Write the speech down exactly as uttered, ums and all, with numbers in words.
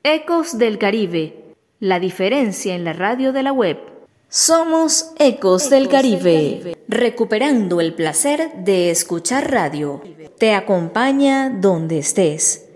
Ecos del Caribe, la diferencia en la radio de la web. Somos Ecos, Ecos del, Caribe, del Caribe, recuperando el placer de escuchar radio. Te acompaña donde estés.